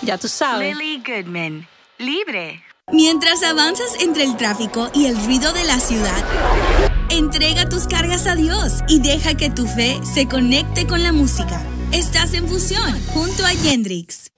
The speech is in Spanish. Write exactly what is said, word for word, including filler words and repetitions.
Ya tú sabes. Lily Goodman, libre. Mientras avanzas entre el tráfico y el ruido de la ciudad, entrega tus cargas a Dios y deja que tu fe se conecte con la música. Estás en Fusión junto a Gendrix.